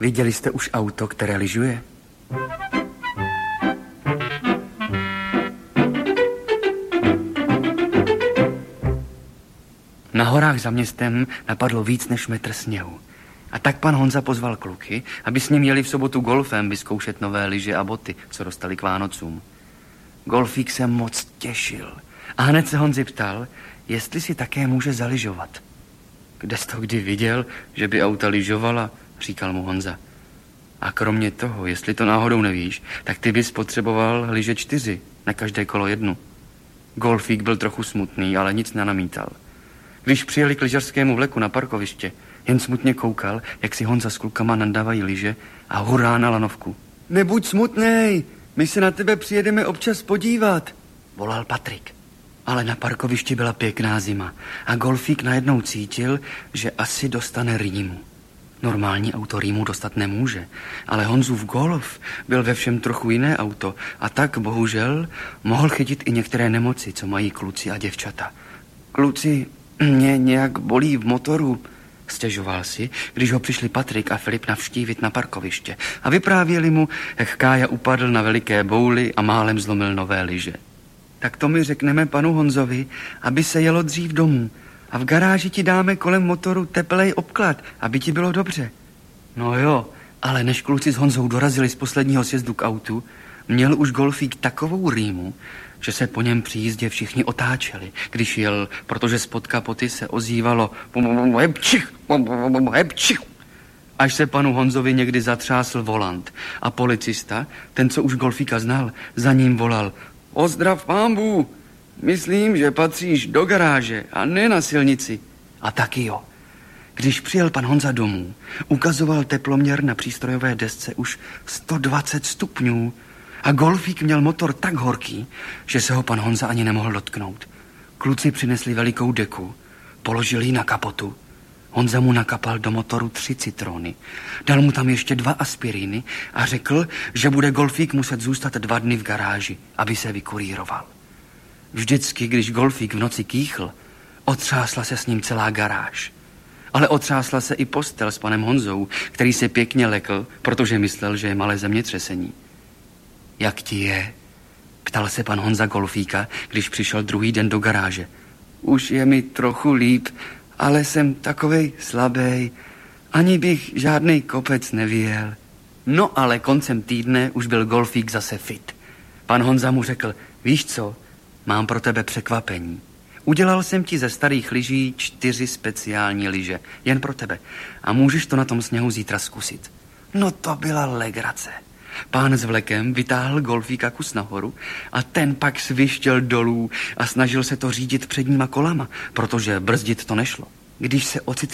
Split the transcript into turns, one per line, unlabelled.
Viděli jste už auto, které lyžuje? Na horách za městem napadlo víc než metr sněhu. A tak pan Honza pozval kluky, aby s ním jeli v sobotu golfem vyzkoušet nové lyže a boty, co dostali k Vánocům. Golfík se moc těšil a hned se Honzi ptal, jestli si také může zalyžovat. Kde jsi to kdy viděl, že by auta lyžovala, říkal mu Honza. A kromě toho, jestli to náhodou nevíš, tak ty bys potřeboval lyže 4, na každé kolo 1. Golfík byl trochu smutný, ale nic nenamítal. Když přijeli k lyžařskému vleku na parkoviště, jen smutně koukal, jak si Honza s klukama nandávají lyže a hurá na lanovku. Nebuď smutnej, my se na tebe přijedeme občas podívat, volal Patrik. Ale na parkovišti byla pěkná zima a golfík najednou cítil, že asi dostane rýmu. Normální auto rýmu dostat nemůže, ale Honzův Golf byl ve všem trochu jiné auto a tak bohužel mohl chytit i některé nemoci, co mají kluci a děvčata. Kluci, mě nějak bolí v motoru, stěžoval si, když ho přišli Patrik a Filip navštívit na parkoviště a vyprávěli mu, jak Kája upadl na veliké bouli a málem zlomil nové lyže. Tak to my řekneme panu Honzovi, aby se jelo dřív domů a v garáži ti dáme kolem motoru teplej obklad, aby ti bylo dobře. No jo, ale než kluci s Honzou dorazili z posledního sjezdu k autu, měl už golfík takovou rýmu, že se po něm při jízdě všichni otáčeli, když jel, protože spod kapoty se ozývalo hebčich, až se panu Honzovi někdy zatřásl volant a policista, ten, co už golfíka znal, za ním volal: Ozdrav pánbů, myslím, že patříš do garáže a ne na silnici. A taky jo. Když přijel pan Honza domů, ukazoval teploměr na přístrojové desce už 120 stupňů a golfík měl motor tak horký, že se ho pan Honza ani nemohl dotknout. Kluci přinesli velikou deku, položili ji na kapotu. Honza mu nakapal do motoru 3 citrony, dal mu tam ještě 2 aspiríny a řekl, že bude golfík muset zůstat 2 dny v garáži, aby se vykurýroval. Vždycky, když golfík v noci kýchl, otřásla se s ním celá garáž. Ale otřásla se i postel s panem Honzou, který se pěkně lekl, protože myslel, že je malé zemětřesení. Jak ti je? Ptal se pan Honza golfíka, když přišel druhý den do garáže. Už je mi trochu líp, ale jsem takovej slabej, ani bych žádnej kopec nevyjel. No ale koncem týdne už byl golfík zase fit. Pan Honza mu řekl: víš co, mám pro tebe překvapení. Udělal jsem ti ze starých lyží 4 speciální lyže, jen pro tebe. A můžeš to na tom sněhu zítra zkusit. No to byla legrace. Pán s vlekem vytáhl golfíka kus nahoru a ten pak svištěl dolů a snažil se to řídit předníma kolama, protože brzdit to nešlo. Když se ocitl